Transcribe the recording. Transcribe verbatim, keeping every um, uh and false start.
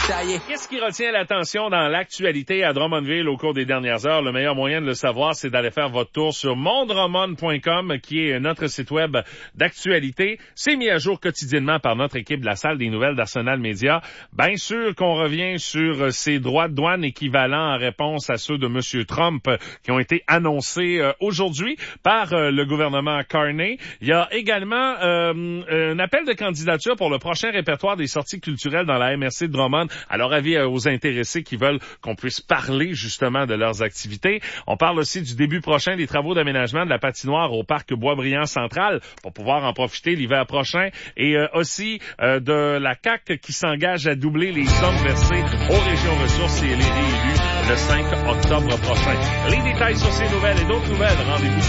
taillé. Qu'est-ce qui retient l'attention dans l'actualité à Drummondville au cours des dernières heures? Le meilleur moyen de le savoir, c'est d'aller faire votre tour sur mon drummond point com, qui est notre site web d'actualité. C'est mis à jour quotidiennement par notre équipe de la salle des nouvelles d'Arsenal Média. Bien sûr qu'on revient sur ces droits de douane équivalents en réponse à ceux de M. Trump qui ont été annoncés euh, aujourd'hui par euh, le gouvernement Carney. Il y a également euh, un appel de candidature pour le prochain répertoire des sorties culturelles dans la M R C de Drummond. Alors, avis aux intéressés qui veulent qu'on puisse parler justement de leurs activités. On parle aussi du début prochain des travaux d'aménagement de la patinoire au parc Boisbriand Central pour pouvoir en profiter l'hiver prochain. Et euh, aussi euh, de la C A Q qui s'engage à doubler les sommes versées aux régions ressources et elle est réélue le cinq octobre prochain. Les détails sur ces nouvelles et d'autres nouvelles, rendez-vous